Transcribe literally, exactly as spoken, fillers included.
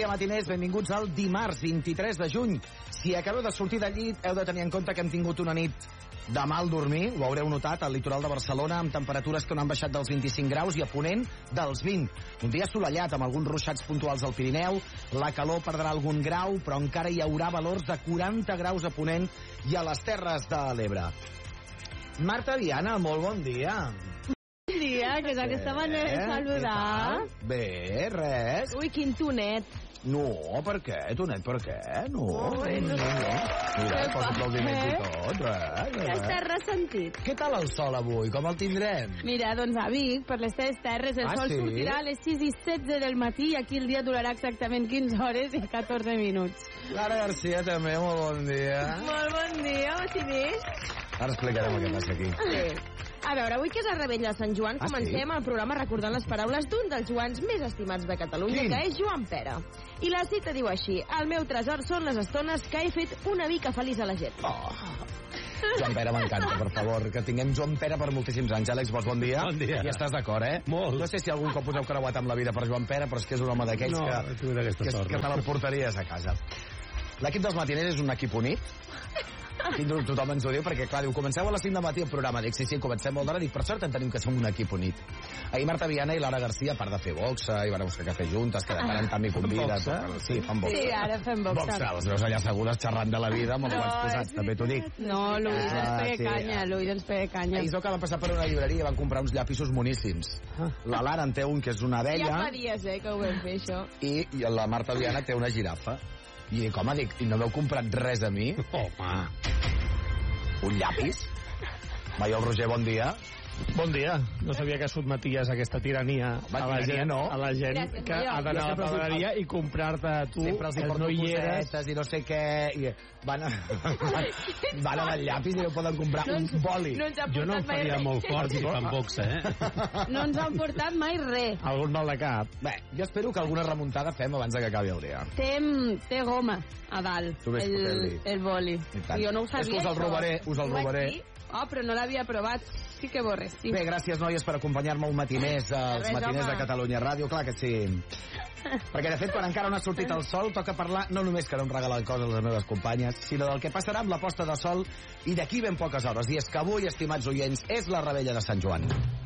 dia, matiners, benvinguts al dimarts vint-i-tres de juny. Si acabeu de sortir del llit, heu de tenir en compte que hem tingut una nit de mal dormir, ho haureu notat, al litoral de Barcelona, amb temperatures que no han baixat dels vint-i-cinc graus i a Ponent dels vint. Un dia assolellat, amb alguns ruixats puntuals al Pirineu, la calor perdrà algun grau, però encara hi haurà valors de quaranta graus a Ponent i a les Terres de l'Ebre. Marta Viana, molt bon dia. Bon dia, que és aquesta manera de saludar. Bé, res. Ui, quin tonet. No, per què? Tonet, per què? No. Ui, no sé. Mira, posa aplaudiments i tot, res. Ja estàs ressentit. Què tal el sol avui? Com el tindrem? Mira, doncs a Vic, per les teves terres, el Ah, sol sí? sortirà a les sis i setze del matí i aquí el dia durarà exactament quinze hores i catorze minuts. Lara Garcia també, molt bon dia. Molt bon dia, Matiners. Ara explicarem el que passa aquí. Sí. A veure, avui que és el Rebella de Sant Joan, Ah, comencem sí? el programa recordant les paraules d'un dels Joans més estimats de Catalunya, Quin? que és Joan Pere. I la cita diu així: el meu tresor són les estones que he fet una mica feliç a la gent. Oh. Joan Pere m'encanta, per favor, que tinguem Joan Pere per moltíssims anys. Àlex, Bosch, bon dia. Bon dia. I estàs d'acord, eh? Molt. No sé si algun cop us heu creuat amb la vida per Joan Pere, però és que és un home d'aquells No, que, he tingut aquesta que, sort, que no? te l'emportaries a casa. L'equip dels matiners és un equip unit. Aquí tothom ens ho diu, perquè clar, diu, comenceu a les cinc del matí el programa. Dic, sí, sí, comencem molt d'hora. Dic, per sort en tenim que som un equip unit. Ahir Marta Viana i Lara Garcia, a part de fer boxa, i van a buscar cafè juntes, que de tant en tant m'hi convides. Boxa? Sí, fan boxa. Sí, ara fem boxa. Boxa, les veus allà segures xerrant de la vida, amb els guants posats, també t'ho dic. No, l'Ull ens Ah, pega sí. canya, l'Ull ens pega canya. Ahir es veu que van passar per una llibreria i van comprar uns llapisos moníssims. La Lara en té un que és una Ja abella fa dies, eh, que ho vam fer, això. i, i la Marta Viana té una girafa. I com a dic, i no m'heu comprat res a mi? Home. Un llapis? Mai el Roger, bon dia. Bon dia. No sabia que sotmeties aquesta tirania Va, a la tirania gent, no. a la gent Gràcies, que Mallol. ha d'anar a Jo la sempre els- panaderia i comprar-te a tu Sempre els hi que porto no hi eres. cosetes i no sé què. I van, a, van, van amb el llapis i no poden comprar No un ens- boli. No ens han Jo no em portat mai faria res. molt fort si fan boxa, eh? No ens han portat mai res. Algun mal de cap. Bé, jo espero que alguna remuntada fem abans de que acabi el dia. Té, té goma a dalt, Tu ves el, fotent-li. el boli. I tant. Jo no ho És sabia, que us el això. robaré, us el Ho vaig robaré. dir. Oh, però no l'havia provat. Sí que borres, sí. Bé, gràcies, noies, per acompanyar-me un matí més als Res, matiners home. de Catalunya Ràdio. Clar que sí. Perquè, de fet, quan encara no ha sortit el sol, toca parlar no només que no em regalen coses a les meves companyes, sinó del que passarà amb la posta de sol i d'aquí ben poques hores. I és que avui, estimats oients, és la Rebella de Sant Joan.